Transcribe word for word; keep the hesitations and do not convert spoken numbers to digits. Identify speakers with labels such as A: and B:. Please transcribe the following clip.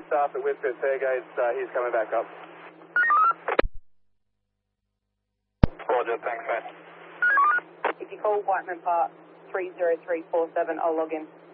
A: staff at Whitfield Fairgates. Uh, he's coming back up.
B: Roger, thanks, mate.
C: If you call Whiteman Park three zero three four seven, I'll log in.